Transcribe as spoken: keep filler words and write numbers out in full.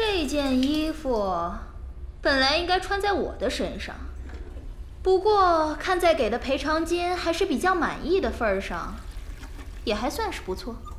这件衣服本来应该穿在我的身上，不过看在给的赔偿金还是比较满意的份儿上，也还算是不错。